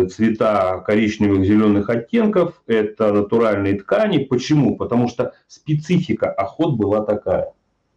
цвета коричневых, зеленых оттенков, это натуральные ткани. Почему? Потому что специфика охот была такая.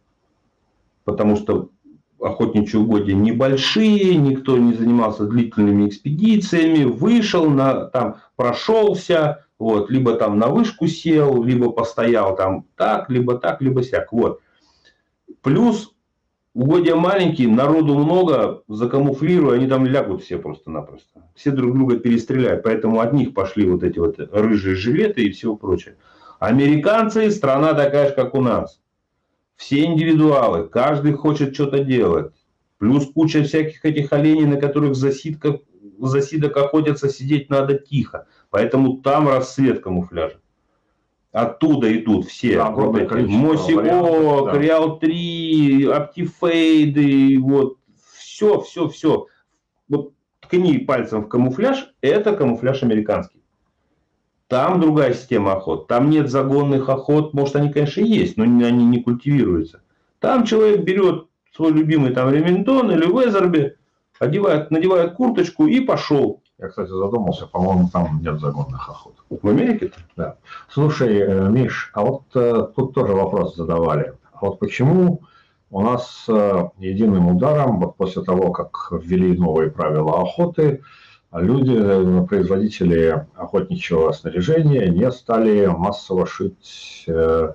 Потому что охотничьи угодья небольшие, никто не занимался длительными экспедициями, вышел, там прошелся, вот, либо там на вышку сел, либо постоял там так, либо сяк. Вот. Плюс угодья маленькие, народу много, закамуфлируя, они там лягут все просто-напросто. Все друг друга перестреляют. Поэтому от них пошли вот эти вот рыжие жилеты и все прочее. Американцы, страна такая же, как у нас. Все индивидуалы, каждый хочет что-то делать. Плюс куча всяких этих оленей, на которых засидок охотятся, сидеть надо тихо. Поэтому там рассвет камуфляжа. Оттуда идут все. Да, вот эти Мосиок, да. Реал 3, Оптифейды, вот все. Вот ткни пальцем в камуфляж, это камуфляж американский. Там другая система охот. Там нет загонных охот. Может, они, конечно, есть, но они не культивируются. Там человек берет свой любимый там Ремингтон или Везерби, надевает курточку и пошел. Я, кстати, задумался, по-моему, там нет загонных охот. В Америке-то? Да. Слушай, Миш, а вот тут тоже вопрос задавали. А вот почему у нас единым ударом, вот после того, как ввели новые правила охоты, люди, производители охотничьего снаряжения не стали массово шить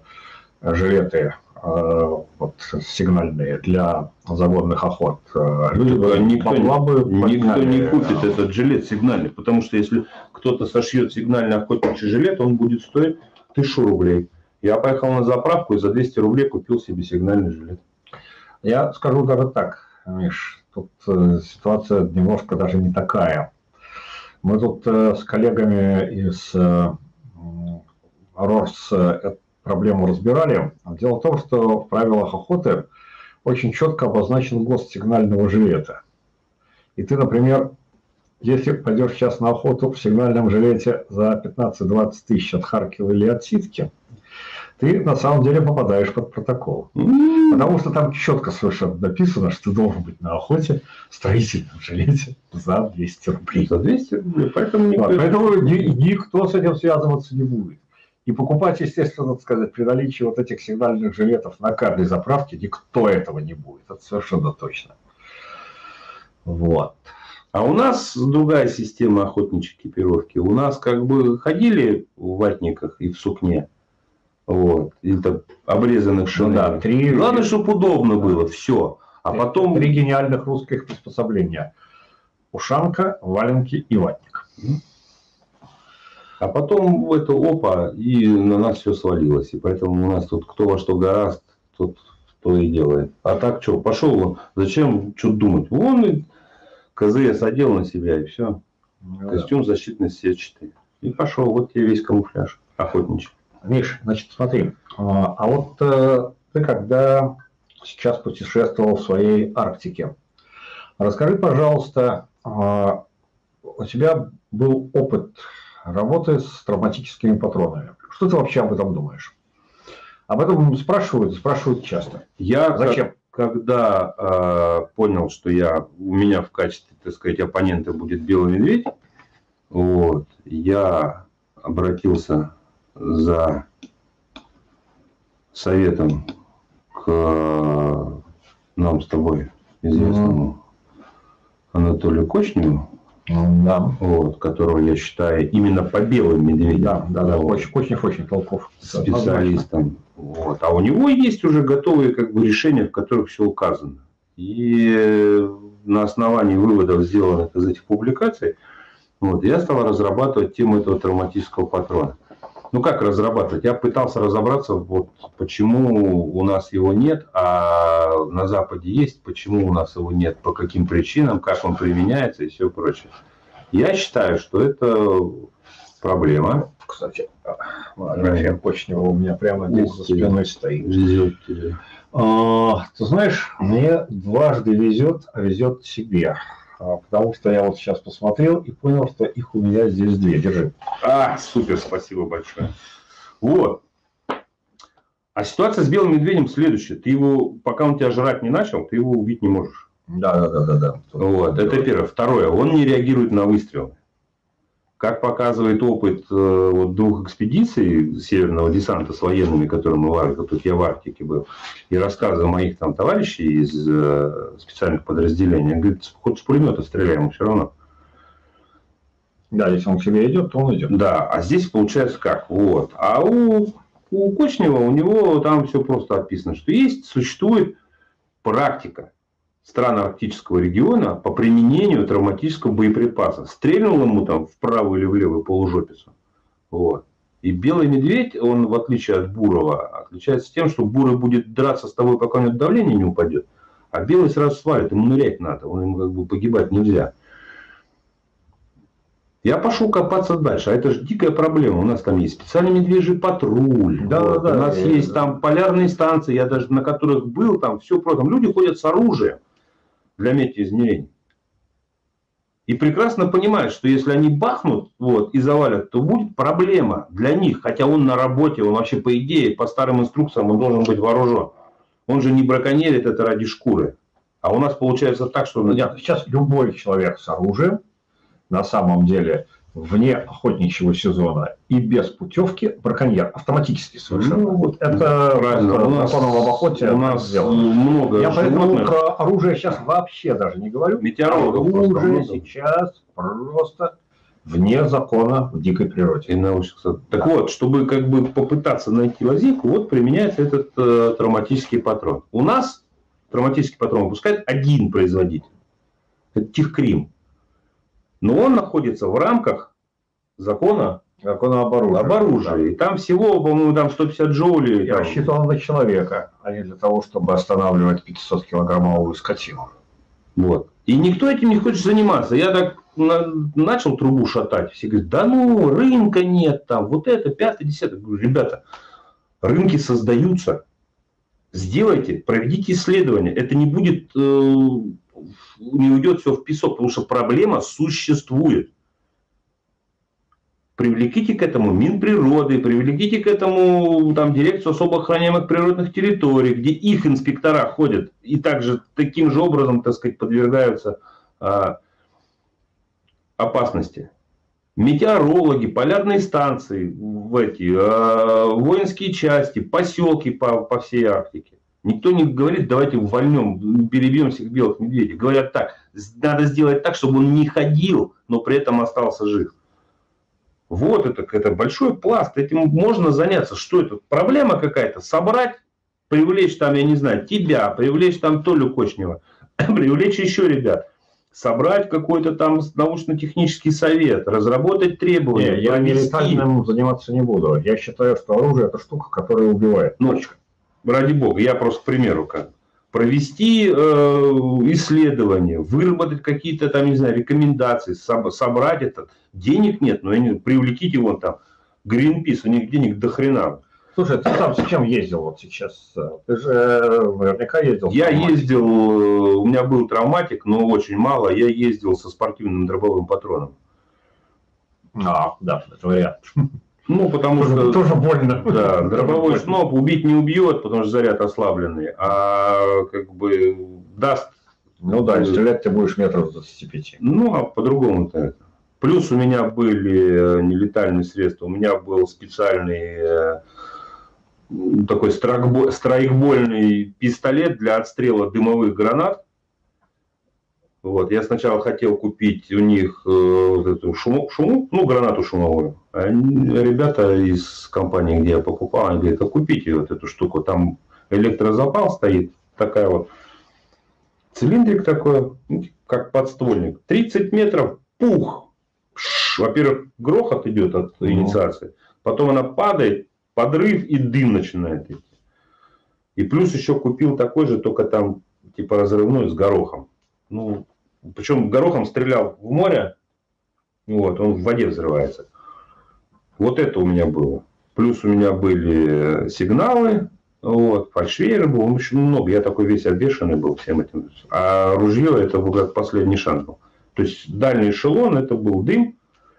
жилеты вот, сигнальные для загонных охот. Никто не купит этот жилет сигнальный, потому что если кто-то сошьет сигнальный охотничий жилет, он будет стоить 1000 рублей. Я поехал на заправку и за 200 рублей купил себе сигнальный жилет. Я скажу даже так, Миш, тут ситуация немножко даже не такая. Мы тут с коллегами из РОРС эту проблему разбирали. Дело в том, что в правилах охоты очень четко обозначен ГОСТ сигнального жилета. И ты, например, если пойдешь сейчас на охоту в сигнальном жилете за 15-20 тысяч от Харькова или от Ситки, ты на самом деле попадаешь под протокол. Потому что там четко совершенно написано, что ты должен быть на охоте в строительном жилете за 200 рублей. За 200 рублей. Поэтому никто с этим связываться не будет. И покупать, естественно, так сказать, при наличии вот этих сигнальных жилетов на каждой заправке никто этого не будет. Это совершенно точно. Вот. А у нас другая система охотничьей экипировки. У нас как бы ходили в ватниках и в сукне. Вот. Или-то обрезанных шинелях. Да, главное, чтобы удобно было. Все. А потом... 3 гениальных русских приспособления. Ушанка, валенки и ватник. А потом это опа, и на нас все свалилось. И поэтому у нас тут кто во что гораст, тот то и делает. А так что, пошел он, зачем что думать? Вон и КЗС одел на себя и все. Костюм защитный сетчатый. И пошел, вот тебе весь камуфляж охотничий. Миш, значит, смотри, а вот ты когда сейчас путешествовал в своей Арктике, расскажи, пожалуйста, у тебя был опыт работы с травматическими патронами. Что ты вообще об этом думаешь? Об этом спрашивают часто. Зачем? Когда понял, что у меня в качестве, так сказать, оппонента будет белый медведь, вот, я обратился за советом к нам с тобой известному Анатолию Кочневу, да. Вот, которого я считаю именно по белым медведям. Да. Кочнев очень толков. Специалистом. Вот. А у него есть уже готовые как бы решения, в которых все указано. И на основании выводов, сделанных из этих публикаций, вот, я стал разрабатывать тему этого травматического патрона. Ну как разрабатывать? Я пытался разобраться, вот, почему у нас его нет, а на Западе есть, почему у нас его нет, по каким причинам, как он применяется и все прочее. Я считаю, что это проблема. Кстати, монография Кочнева у меня прямо здесь за спиной стоит. Везет тебе. Ты знаешь, мне дважды везет, а везет себе. Потому что я вот сейчас посмотрел и понял, что их у меня здесь 2. Держи. Супер, спасибо большое. Вот. А ситуация с белым медведем следующая. Ты его, пока он тебя жрать не начал, ты его убить не можешь. Да. Вот, это первое. Второе, он не реагирует на выстрелы. Как показывает опыт вот 2 экспедиций северного десанта с военными, которые мы в Арктике, тут я в Арктике был, и рассказы моих там товарищей из специальных подразделений, они говорят, хоть с пулемета стреляем, все равно. Да, если он к тебе идет, то он идет. Да, а здесь получается как? Вот. А у Кочнева, у него там все просто описано, что существует практика стран арктического региона по применению травматического боеприпаса. Стрельнул ему там в правую или в левую полужопицу. Вот. И белый медведь, он, в отличие от бурого, отличается тем, что бурый будет драться с тобой, пока у него давление не упадет, а белый сразу свалит, ему нырять надо, ему как бы погибать нельзя. Я пошел копаться дальше, а это же дикая проблема. У нас там есть специальный медвежий патруль. Да, вот. да, У нас есть там полярные станции, я даже на которых был, там все просто. Там люди ходят с оружием для метеоизмерений. И прекрасно понимают, что если они бахнут вот, и завалят, то будет проблема для них. Хотя он на работе, он вообще по идее, по старым инструкциям, он должен быть вооружен. Он же не браконьерит это ради шкуры. А у нас получается так, что... Нет, сейчас любой человек с оружием, на самом деле, вне охотничьего сезона и без путевки браконьер автоматически совершенно. Ну, вот это правильно. законом об охоте у нас сделано. много Я поэтому животных. про оружие сейчас вообще даже не говорю. Метеорологов Оружие просто сейчас просто вне закона в дикой природе. И научных. Так вот, чтобы как бы попытаться найти лазейку, вот применяется этот травматический патрон. У нас травматический патрон выпускает один производитель. Это Тихкрим. Но он находится в рамках закона об оружии. Об оружии. Да. И там всего, по-моему, там 150 джоулей. Я рассчитывал на человека, а не для того, чтобы останавливать 500-килограммовую скотину. Вот. И никто этим не хочет заниматься. Я так начал трубу шатать. Все говорят, да ну, рынка нет там, вот это, 5-10. Я говорю, ребята, рынки создаются. Сделайте, проведите исследования. Это не будет, не уйдет все в песок, потому что проблема существует. Привлеките к этому Минприроды, привлеките к этому там, дирекцию особо охраняемых природных территорий, где их инспектора ходят и также таким же образом, так сказать, подвергаются опасности. Метеорологи, полярные станции, воинские части, поселки по всей Арктике. Никто не говорит, давайте вольнем, перебьем всех белых медведей. Говорят так, надо сделать так, чтобы он не ходил, но при этом остался жив. Вот это большой пласт, этим можно заняться. Что это? Проблема какая-то? Собрать, привлечь там, я не знаю, тебя, привлечь там Толю Кочнева, привлечь еще ребят. Собрать какой-то там научно-технический совет, разработать требования. Не, я нелетальным заниматься не буду. Я считаю, что оружие это штука, которая убивает. Ну, ради бога, я просто к примеру как. Провести исследования, выработать какие-то там, не знаю, рекомендации, собрать это. Денег нет, но привлеките вон там Greenpeace, у них денег до хрена. Слушай, ты там с чем ездил вот сейчас? Ты же наверняка ездил. Я ездил, у меня был травматик, но очень мало. Я ездил со спортивным дробовым патроном. Да, это вариант. Ну, потому что... Тоже больно. Да, дробовой сноп убить не убьет, потому что заряд ослабленный, а как бы даст... Ну да, стрелять ты будешь метров 25. Ну, а по-другому-то это. Плюс у меня были нелетальные средства, у меня был специальный такой страйкбольный пистолет для отстрела дымовых гранат. Вот. Я сначала хотел купить у них вот эту гранату шумовую. А ребята из компании, где я покупал, они говорят, а купите вот эту штуку. Там электрозапал стоит, такая вот цилиндрик такой, как подствольник. 30 метров, пух. Во-первых, грохот идет от инициации. Потом она падает, подрыв и дым начинает идти. И плюс еще купил такой же, только там типа разрывной с горохом. Ну, причем горохом стрелял в море, вот, он в воде взрывается. Вот это у меня было. Плюс у меня были сигналы, вот, фальшвейер был, очень много. Я такой весь обвешанный был всем этим. А ружье это был как последний шанс был. То есть дальний эшелон это был дым.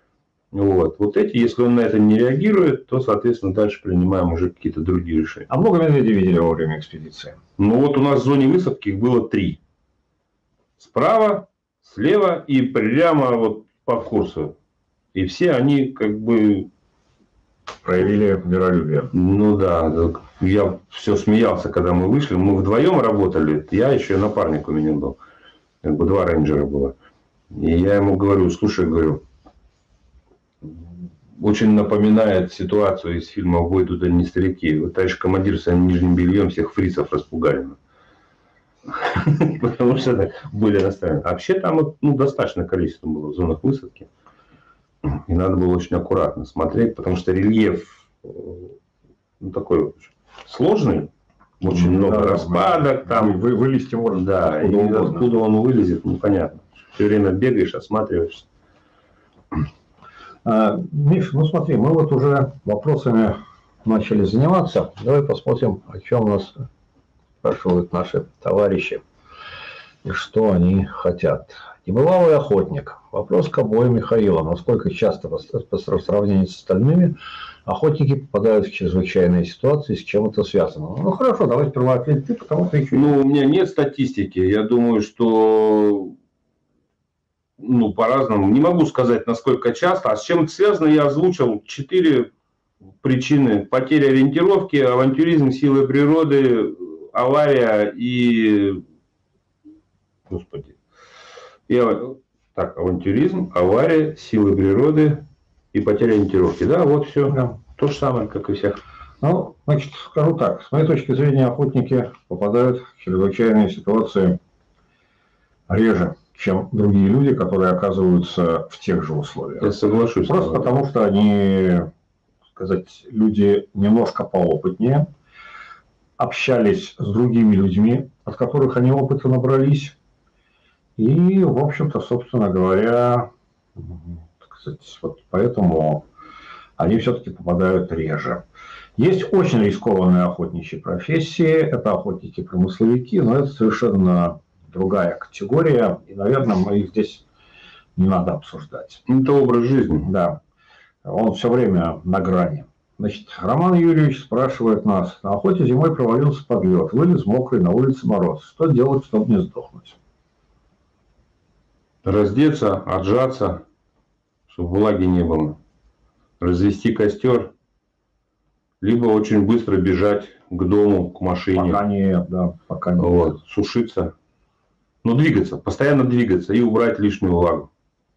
Вот эти, если он на это не реагирует, то, соответственно, дальше принимаем уже какие-то другие решения. А много медведей видели во время экспедиции? Ну вот у нас в зоне высадки их было 3. Справа, слева и прямо вот по курсу. И все они как бы... Проявили миролюбие. Ну да, я все смеялся, когда мы вышли. Мы вдвоем работали. Я еще и напарник у меня был. Как бы 2 рейнджера было. И я ему говорю, слушай, говорю, очень напоминает ситуацию из фильма «Бой туда не старики». Вот товарищ командир своим нижним бельем всех фрицев распугали. Потому что были настроены. А вообще там достаточное количество было в зонах высадки. И надо было очень аккуратно смотреть, потому что рельеф такой сложный. Очень много распадок. Там вылезти можно. Да, и откуда он вылезет, непонятно. Все время бегаешь, осматриваешься. Миш, ну смотри, мы вот уже вопросами начали заниматься. Давай посмотрим, о чем нас спрашивают наши товарищи и что они хотят. Небывалый охотник. Вопрос к обоим Михаила. Насколько часто по сравнению с остальными охотники попадают в чрезвычайные ситуации, с чем это связано? Ну хорошо, давай сперва ответь ты, потому что еще... Ну, у меня нет статистики. Я думаю, что по-разному. Не могу сказать, насколько часто. А с чем это связано, я озвучил 4 причины. Потеря ориентировки, авантюризм, силы природы, авария и... Господи. Так, авантюризм, авария, силы природы и потеря ориентировки. Да, вот все. Да. То же самое, как и всех. Ну, значит, скажу так. С моей точки зрения, охотники попадают в чрезвычайные ситуации реже, чем другие люди, которые оказываются в тех же условиях. Я соглашусь. Просто потому, что они, сказать, люди немножко поопытнее, общались с другими людьми, от которых они опыта набрались. И, в общем-то, собственно говоря, так сказать, вот поэтому они все-таки попадают реже. Есть очень рискованные охотничьи профессии, это охотники-промысловики, но это совершенно другая категория, и, наверное, мы их здесь не надо обсуждать. Это образ жизни. Да, он все время на грани. Значит, Роман Юрьевич спрашивает нас, на охоте зимой провалился под лед, вылез мокрый, на улице мороз. Что делать, чтобы не сдохнуть? Раздеться, отжаться, чтобы влаги не было. Развести костер, либо очень быстро бежать к дому, к машине. Пока нет, да, пока нет. Вот, сушиться. Но двигаться, постоянно двигаться и убрать лишнюю влагу.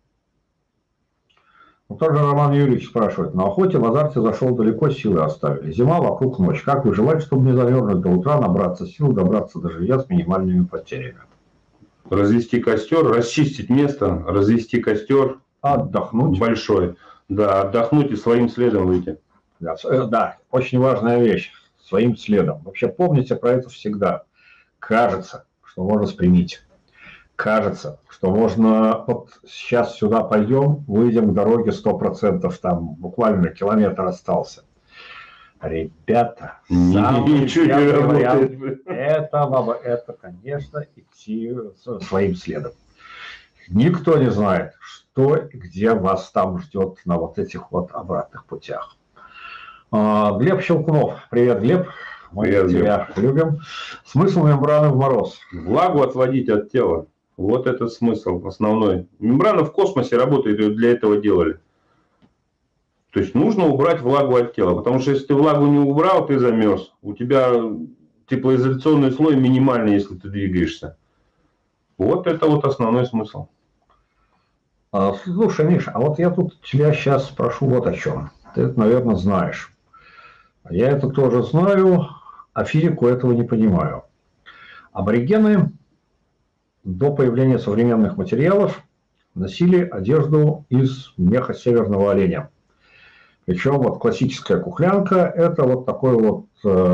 Ну, тоже Роман Юрьевич спрашивает, на охоте в азарте зашел далеко, силы оставили. Зима, вокруг ночь. Как выживать, чтобы не замерзнуть до утра, набраться сил, добраться до жилья с минимальными потерями? Развести костер, расчистить место, развести костер. Отдохнуть. Большой. Да, отдохнуть и своим следом выйти. Да, очень важная вещь. Своим следом. Вообще помните про это всегда. Кажется, что можно спрямить. Кажется, что можно... Вот сейчас сюда пойдем, выйдем к дороге 100%, там буквально километр остался. Ребята, ничего не работает. Это, конечно, идти своим следом. Никто не знает, что и где вас там ждет на вот этих вот обратных путях. Глеб Щелкунов. Привет, Глеб. Мы тебя любим. Смысл мембраны в мороз? Влагу отводить от тела. Вот этот смысл основной. Мембрана в космосе работает, ее для этого делали. То есть нужно убрать влагу от тела. Потому что если ты влагу не убрал, ты замерз. У тебя теплоизоляционный слой минимальный, если ты двигаешься. Вот это вот основной смысл. Слушай, Миша, а вот я тут тебя сейчас спрошу вот о чем. Ты это, наверное, знаешь. Я это тоже знаю, а физику этого не понимаю. Аборигены до появления современных материалов носили одежду из меха северного оленя. Причем вот классическая кухлянка – это вот такой вот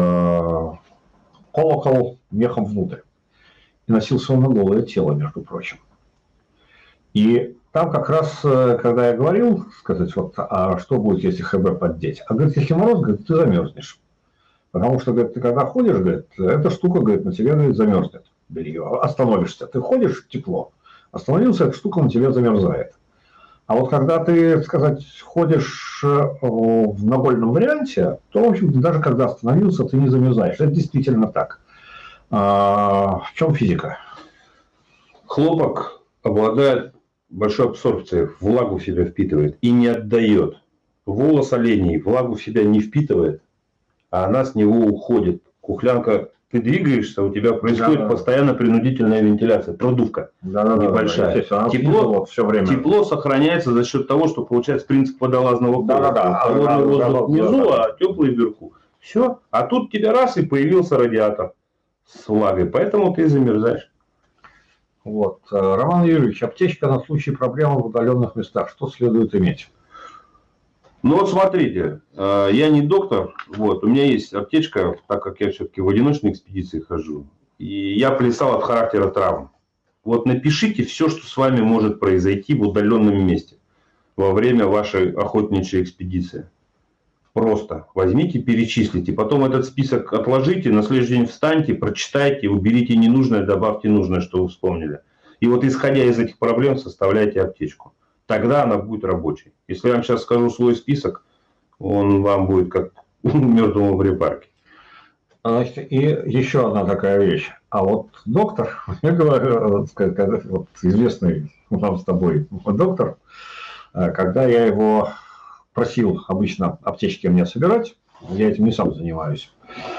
колокол мехом внутрь. И носился он на голое тело, между прочим. И там как раз, когда я говорил, сказать, вот, а что будет, если ХБ поддеть? А говорит, если мороз, говорит, ты замерзнешь. Потому что, говорит, ты когда ходишь, говорит, эта штука, говорит, на тебе, говорит, замерзнет. Бери ее, остановишься. Ты ходишь, тепло. Остановился, эта штука на тебе замерзает. А вот когда ты, сказать, ходишь в нагольном варианте, то, в общем-то, даже когда остановился, ты не замерзаешь. Это действительно так. В чем физика? Хлопок обладает большой абсорбции, влагу в себя впитывает и не отдает. Волос оленей влагу в себя не впитывает, а она с него уходит. Кухлянка, ты двигаешься, у тебя происходит постоянно принудительная вентиляция, продувка небольшая. Тепло, все время. Тепло сохраняется за счет того, что получается принцип водолазного пояса. Холодный воздух внизу, а теплый вверху. Все. А тут тебе раз и появился радиатор с влагой, поэтому ты замерзаешь. Вот. Роман Юрьевич, аптечка на случай проблем в удаленных местах. Что следует иметь? Ну вот смотрите, я не доктор, вот, у меня есть аптечка, так как я все-таки в одиночной экспедиции хожу, и я плясал от характера травм. Вот напишите все, что с вами может произойти в удаленном месте во время вашей охотничьей экспедиции. Просто возьмите, перечислите, потом этот список отложите, на следующий день встаньте, прочитайте, уберите ненужное, добавьте нужное, что вы вспомнили. И вот исходя из этих проблем составляйте аптечку. Тогда она будет рабочей. Если я вам сейчас скажу свой список, он вам будет как мертвому в репарке. Значит, и еще одна такая вещь. А вот доктор, я говорю, вот известный нам с тобой доктор, когда я его просил обычно аптечки мне собирать, я этим не сам занимаюсь,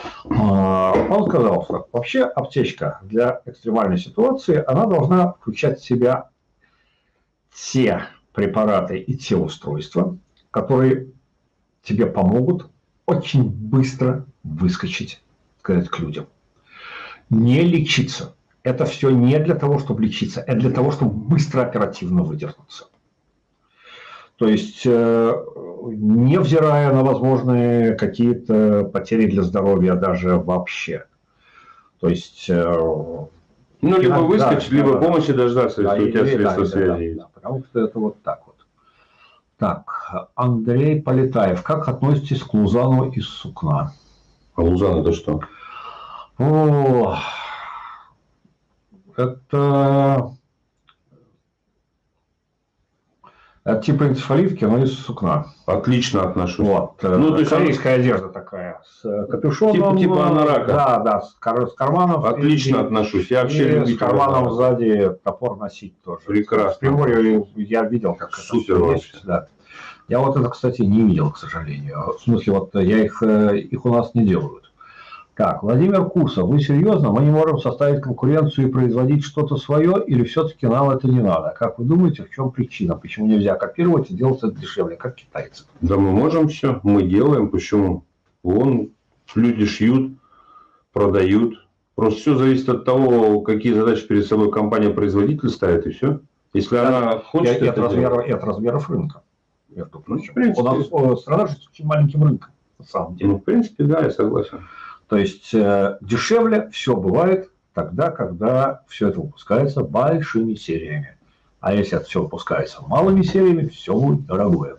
он сказал, что вообще аптечка для экстремальной ситуации, она должна включать в себя те препараты и те устройства, которые тебе помогут очень быстро выскочить, сказать, к людям. Не лечиться. Это все не для того, чтобы лечиться, это для того, чтобы быстро, оперативно выдернуться. То есть, невзирая на возможные какие-то потери для здоровья даже вообще. То есть... Ну, либо выскочить, либо помощи дождаться, если у тебя средства связи есть. Потому что это вот так вот. Так, Андрей Полетаев. Как относитесь к Лузану из Сукна? А Лузан это что? О, это типа энцефалитки, но из сукна. Отлично отношусь. Вот. Ну, то есть корейская одежда такая, с капюшоном. Типа анарака. Да, с карманом. Отлично отношусь. Я вообще любитель. С карманом сзади топор носить тоже. Прекрасно. В Приморье я видел, как супер это вообще. есть. Да. Я вот это, кстати, не видел, к сожалению. В смысле, вот я их у нас не делают. Так, Владимир Курсов, вы серьезно? Мы не можем составить конкуренцию и производить что-то свое, или все-таки нам это не надо? Как вы думаете, в чем причина? Почему нельзя копировать и делать это дешевле, как китайцы? Да мы можем все, мы делаем. Почему? Вон, люди шьют, продают. Просто все зависит от того, какие задачи перед собой компания-производитель ставит, и все. Если она хочет от размеров рынка, между прочим. Ну, у нас страна с очень маленьким рынком, на самом деле. Ну, в принципе, да, я согласен. То есть дешевле все бывает тогда, когда все это выпускается большими сериями. А если это все выпускается малыми сериями, все будет дорогое.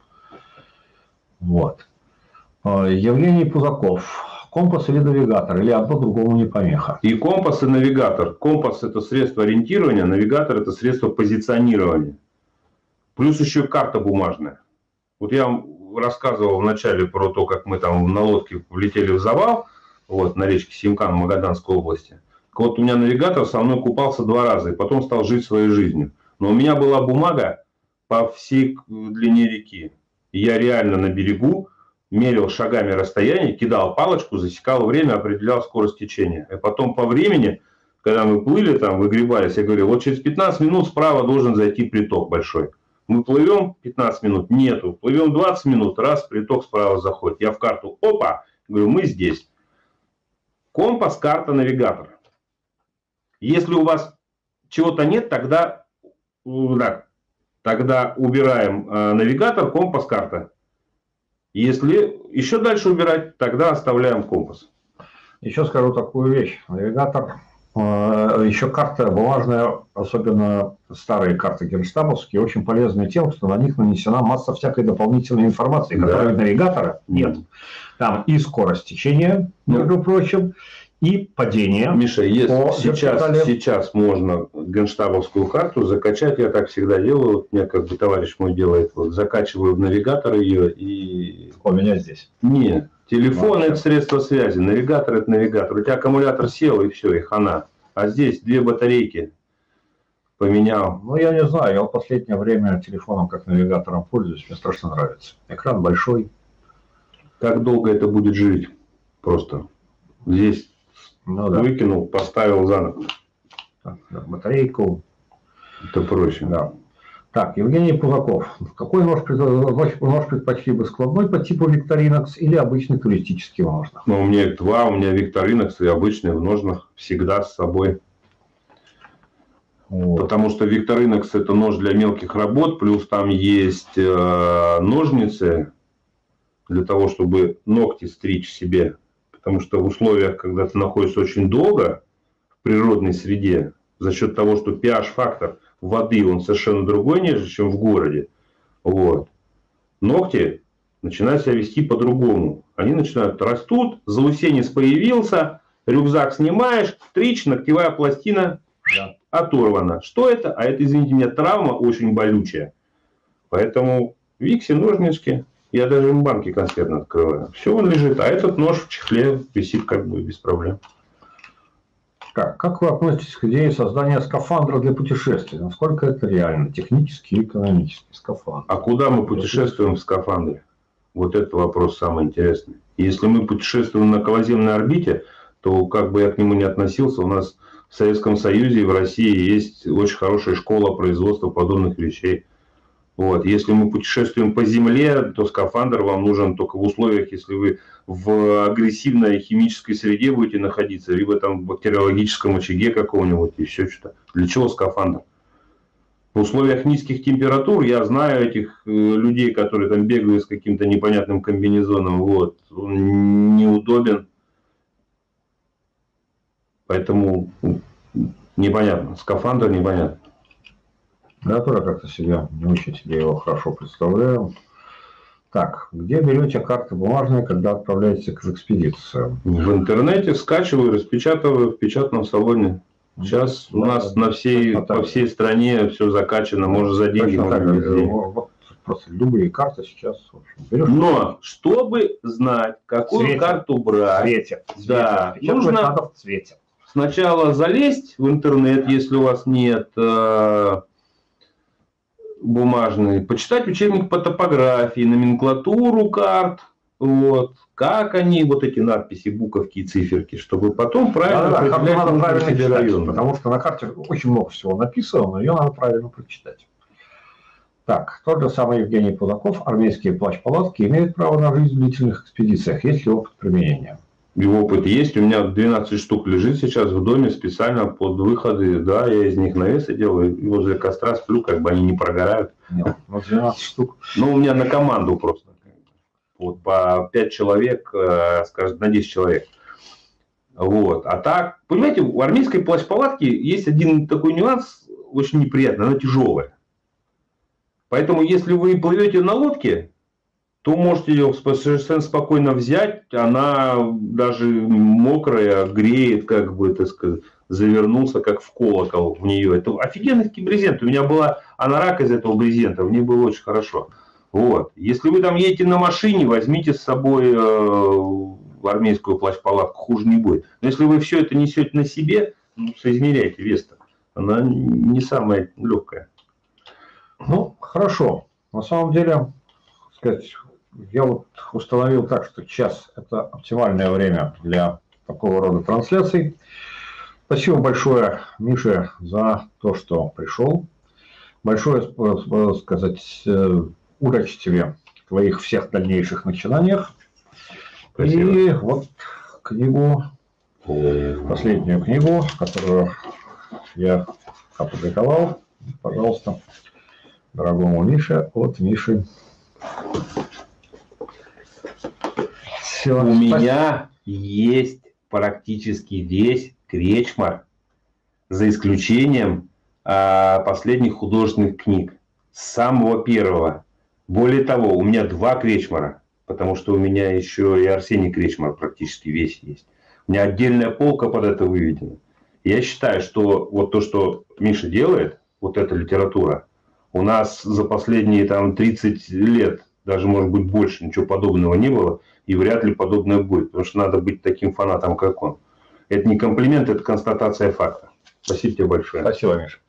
Вот. Евгений Пузаков. Компас или навигатор, или одно другому не помеха? И компас, и навигатор. Компас – это средство ориентирования, навигатор – это средство позиционирования. Плюс еще карта бумажная. Вот я вам рассказывал вначале про то, как мы там на лодке влетели в завал, вот, на речке Симкан в Магаданской области. Так вот, у меня навигатор со мной купался 2 раза, и потом стал жить своей жизнью. Но у меня была бумага по всей длине реки. И я реально на берегу мерил шагами расстояние, кидал палочку, засекал время, определял скорость течения. И потом по времени, когда мы плыли, там, выгребались, я говорю, вот через 15 минут справа должен зайти приток большой. Мы плывем 15 минут, нету. Плывем 20 минут, раз, приток справа заходит. Я в карту, опа, говорю, мы здесь. Компас, карта, навигатор. Если у вас чего-то нет, тогда убираем навигатор, компас, карта. Если еще дальше убирать, тогда оставляем компас. Еще скажу такую вещь. Навигатор, еще карта бумажная, особенно старые карты генштабовские, очень полезны тем, что на них нанесена масса всякой дополнительной информации, которой навигатора нет. Там и скорость течения, между прочим, и падение. Миша, если сейчас можно генштабовскую карту закачать, я так всегда делаю, вот мне как бы товарищ мой делает, вот закачиваю в навигатор ее и... У меня здесь. Нет, телефон это средство связи, навигатор это навигатор. У тебя аккумулятор сел и все, и хана. А здесь 2 батарейки поменял. Ну, я не знаю, я в последнее время телефоном как навигатором пользуюсь, мне страшно нравится. Экран большой. Как долго это будет жить? Просто здесь Ну да. выкинул, поставил заново. Так, да, батарейку. Это проще. Да. Так, Евгений Пузаков. Какой нож предпочли бы, складной по типу Victorinox или обычный туристический в ножнах? Но у меня их два, у меня Victorinox и обычные в ножнах всегда с собой. Вот. Потому что Victorinox это нож для мелких работ, плюс там есть ножницы для того, чтобы ногти стричь себе. Потому что в условиях, когда ты находишься очень долго в природной среде, за счет того, что pH-фактор воды, он совершенно другой, нежели чем в городе. Вот. Ногти начинают себя вести по-другому. Они начинают растут, заусенец появился, рюкзак снимаешь, стричь, ногтевая пластина оторвана. Что это? А это, извините меня, травма очень болючая. Поэтому Викси, ножнички, я даже им банки консервно открываю. Все, он лежит. А этот нож в чехле висит как бы без проблем. Как вы относитесь к идее создания скафандра для путешествий? Насколько это реально? Технически и экономически скафандр. А куда мы путешествуем в скафандре? Вот это вопрос самый интересный. Если мы путешествуем на околоземной орбите, то как бы я к нему не относился, у нас в Советском Союзе и в России есть очень хорошая школа производства подобных вещей. Вот. Если мы путешествуем по Земле, то скафандр вам нужен только в условиях, если вы в агрессивной химической среде будете находиться, либо там в бактериологическом очаге какого-нибудь, и все что-то. Для чего скафандр? В условиях низких температур я знаю этих людей, которые там бегают с каким-то непонятным комбинезоном. Вот. Он неудобен. Поэтому непонятно. Скафандр непонятно. Я тоже как-то себя не очень себе его хорошо представляю. Так, где берете карты бумажные, когда отправляетесь к экспедициям? В интернете скачиваю, распечатываю в печатном салоне. Сейчас у нас по всей стране все закачано, можно за деньги. Вот, просто любые карты сейчас в общем, берешь. Но чтобы знать, какую карту брать, да, нужно надо в цвете. Сначала залезть в интернет, если у вас нет бумажный, почитать учебник по топографии, номенклатуру карт, вот, как они, вот эти надписи, буковки и циферки, чтобы потом правильно определять, надо правильно читать, район. потому что на карте очень много всего написано, но ее надо правильно прочитать. Так, тот же самый Евгений Пузаков. Армейские плащ-палатки имеют право на жизнь в длительных экспедициях. Есть ли опыт применения? И опыт есть. У меня 12 штук лежит сейчас в доме специально под выходы. Да, я из них навесы делаю. И возле костра сплю, как бы они не прогорают. Нет, 12 штук. Ну, у меня на команду просто. Вот по 5 человек, скажем, на 10 человек. Вот. А так, понимаете, у армейской плащ-палатки есть один такой нюанс, очень неприятный. Она тяжелая. Поэтому, если вы плывете на лодке, то можете ее совершенно спокойно взять. Она даже мокрая, греет, как бы, так сказать, завернулся, как в колокол в нее. Это офигенный брезент. У меня была анорак из этого брезента, в ней было очень хорошо. Вот. Если вы там едете на машине, возьмите с собой армейскую плащ-палатку, хуже не будет. Но если вы все это несете на себе, ну, соизмеряйте вес-то. Она не самая легкая. Ну, хорошо. На самом деле, сказать, я вот установил так, что час – это оптимальное время для такого рода трансляций. Спасибо большое, Мише, за то, что пришел. Большое, сказать, удачи тебе в твоих всех дальнейших начинаниях. Спасибо. И вот книгу, последнюю книгу, которую я опубликовал, пожалуйста, дорогому Мише, от Миши. Все. У меня есть практически весь кречмар, за исключением последних художественных книг. С самого первого. Более того, у меня 2 кречмара, потому что у меня еще и Арсений Кречмар практически весь есть. У меня отдельная полка под это выведена. Я считаю, что вот то, что Миша делает, вот эта литература, у нас за последние там 30 лет, даже может быть больше, ничего подобного не было, и вряд ли подобное будет, потому что надо быть таким фанатом, как он. Это не комплимент, это констатация факта. Спасибо тебе большое. Спасибо, Миша.